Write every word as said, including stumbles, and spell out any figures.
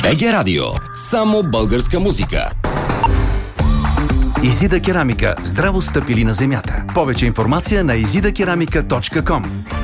БГ Радио. Само българска музика. Изида керамика. Здраво стъпили на земята. Повече информация на изида керамика точка ком.